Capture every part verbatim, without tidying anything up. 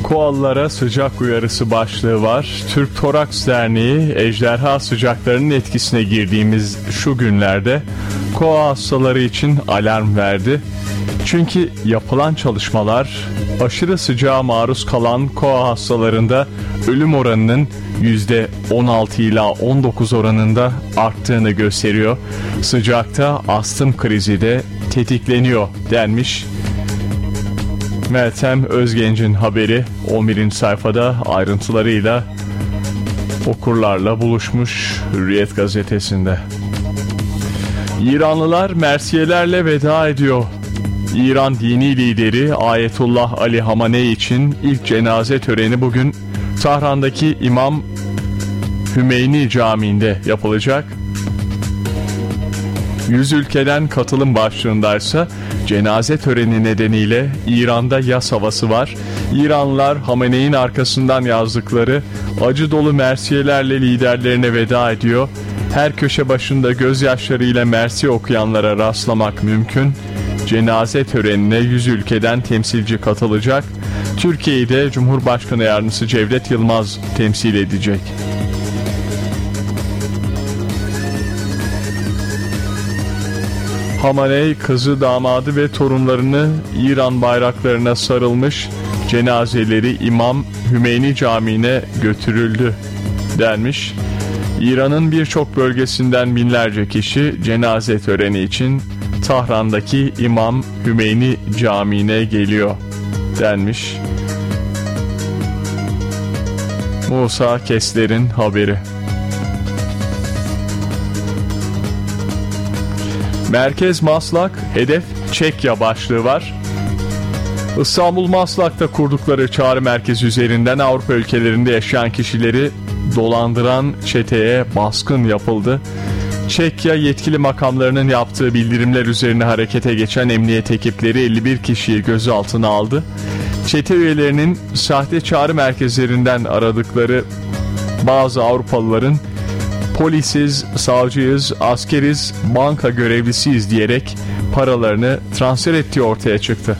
Koalalara sıcak uyarısı başlığı var. Türk Toraks Derneği ejderha sıcaklarının etkisine girdiğimiz şu günlerde koa hastaları için alarm verdi. Çünkü yapılan çalışmalar aşırı sıcağa maruz kalan koa hastalarında ölüm oranının yüzde on altı ila on dokuz oranında arttığını gösteriyor. Sıcakta astım krizi de tetikleniyor denmiş. Meltem Özgenç'in haberi on birinci sayfada ayrıntılarıyla okurlarla buluşmuş Hürriyet gazetesinde. İranlılar mersiyelerle veda ediyor. İran dini lideri Ayetullah Ali Hamenei için ilk cenaze töreni bugün Tahran'daki İmam Hümeyni Camii'nde yapılacak. yüz ülkeden katılım başlığındaysa cenaze töreni nedeniyle İran'da yas havası var. İranlılar Hamenei'nin arkasından yazdıkları acı dolu mersiyelerle liderlerine veda ediyor. Her köşe başında gözyaşlarıyla mersiye okuyanlara rastlamak mümkün. Cenaze törenine yüz ülkeden temsilci katılacak. Türkiye'yi de Cumhurbaşkanı Yardımcısı Cevdet Yılmaz temsil edecek. Hamenei kızı, damadı ve torunlarını İran bayraklarına sarılmış, cenazeleri İmam Hümeyni Camii'ne götürüldü denmiş. İran'ın birçok bölgesinden binlerce kişi cenaze töreni için Tahran'daki İmam Hümeyni Camii'ne geliyor denmiş. Musa Kesler'in haberi. Merkez Maslak, hedef Çekya başlığı var. İstanbul Maslak'ta kurdukları çağrı merkezi üzerinden Avrupa ülkelerinde yaşayan kişileri dolandıran çeteye baskın yapıldı. Çekya yetkili makamlarının yaptığı bildirimler üzerine harekete geçen emniyet ekipleri elli bir kişiyi gözaltına aldı. Çete üyelerinin sahte çağrı merkezlerinden aradıkları bazı Avrupalıların polisiz, savcıyız, askeriz, banka görevlisiyiz diyerek paralarını transfer ettiği ortaya çıktı.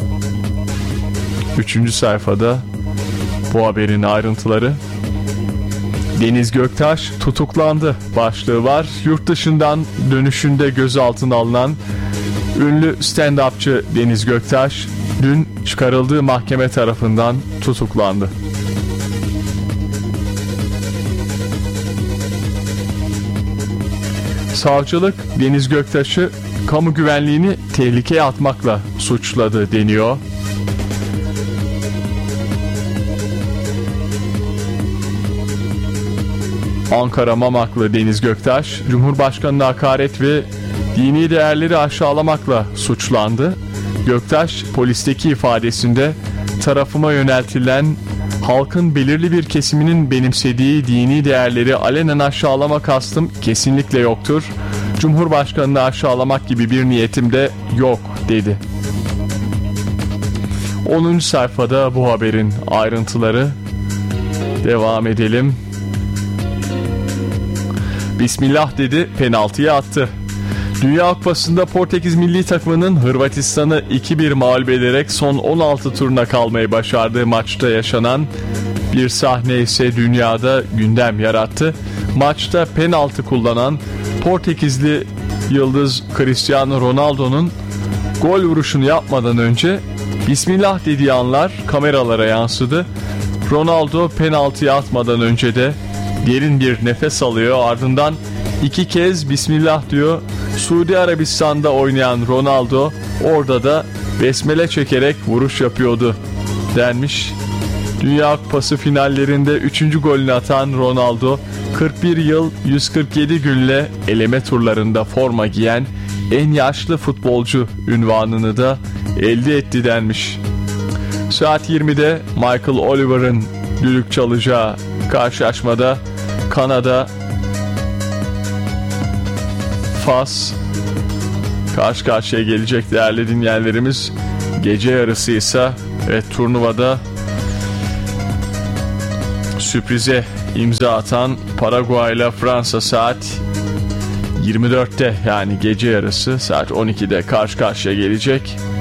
Üçüncü sayfada bu haberin ayrıntıları. Deniz Göktaş tutuklandı başlığı var. Yurt dışından dönüşünde gözaltına alınan ünlü stand-upçı Deniz Göktaş dün çıkarıldığı mahkeme tarafından tutuklandı. Savcılık Deniz Göktaş'ı kamu güvenliğini tehlikeye atmakla suçladı deniyor. Ankara Mamaklı Deniz Göktaş, Cumhurbaşkanı'na hakaret ve dini değerleri aşağılamakla suçlandı. Göktaş, polisteki ifadesinde tarafıma yöneltilen halkın belirli bir kesiminin benimsediği dini değerleri alenen aşağılama kastım kesinlikle yoktur. Cumhurbaşkanı'nı aşağılamak gibi bir niyetim de yok dedi. onuncu sayfada bu haberin ayrıntıları. Devam edelim. Bismillah dedi, penaltıya attı. Dünya Kupası'nda Portekiz milli takımının Hırvatistan'ı iki bir mağlup ederek son on altı turuna kalmayı başardığı maçta yaşanan bir sahne ise dünyada gündem yarattı. Maçta penaltı kullanan Portekizli yıldız Cristiano Ronaldo'nun gol vuruşunu yapmadan önce Bismillah dediği anlar kameralara yansıdı. Ronaldo penaltıyı atmadan önce de derin bir nefes alıyor, ardından iki kez Bismillah diyor. Suudi Arabistan'da oynayan Ronaldo orada da besmele çekerek vuruş yapıyordu denmiş. Dünya Kupası finallerinde üçüncü golünü atan Ronaldo kırk bir yıl yüz kırk yedi günle eleme turlarında forma giyen en yaşlı futbolcu unvanını da elde etti denmiş. Saat yirmide Michael Oliver'ın düdük çalacağı karşılaşmada Kanada Fas karşı karşıya gelecek değerli dinleyenlerimiz. Gece yarısıysa evet, turnuvada sürprize imza atan Paraguay ile Fransa saat yirmi dörtte, yani gece yarısı saat on ikide karşı karşıya gelecek.